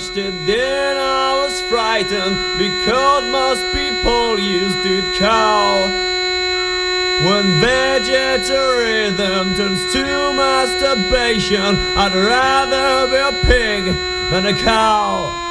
watched it, then I was frightened, because most people used it cow. When vegetarianism turns to masturbation, I'd rather be a pig than a cow.